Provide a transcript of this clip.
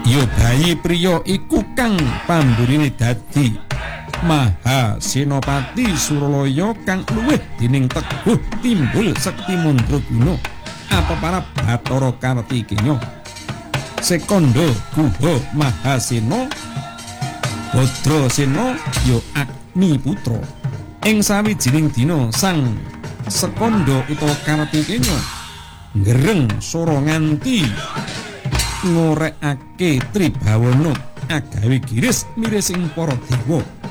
Ya bayi priya iku kang pamburine dadi Maha Senopati Suralaya kang luwih dening teguh timbul sekti mandraguna apa para Bathara Kartikenya Sekanda Guha Mahasena Badrasena ya Agni putra ing sawijining dina sang Sekanda utawa Kartikenya ngereng sora nganti ngorekake Tribawana agawe giris mirising para dewa